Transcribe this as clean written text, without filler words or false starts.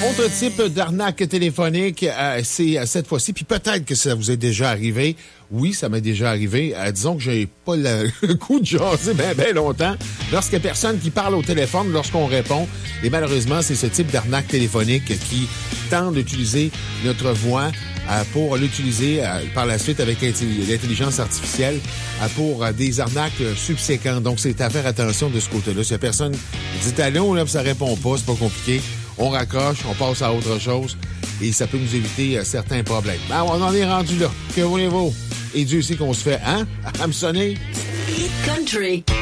Autre type d'arnaque téléphonique, c'est cette fois-ci, puis peut-être que ça vous est déjà arrivé. Oui, ça m'est déjà arrivé. Disons que j'ai pas le coup de jaser ben longtemps. Lorsqu'il y a personne qui parle au téléphone, lorsqu'on répond, et malheureusement, c'est ce type d'arnaque téléphonique qui tente d'utiliser notre voix pour l'utiliser par la suite avec l'intelligence artificielle pour des arnaques subséquentes. Donc, c'est à faire attention de ce côté-là. S'il y a personne qui dit « Allô », là, puis ça répond pas, c'est pas compliqué. On raccroche, on passe à autre chose et ça peut nous éviter certains problèmes. Ben, on en est rendu là. Que voulez-vous? Et Dieu sait qu'on se fait, hein? À me sonner. Hit Country.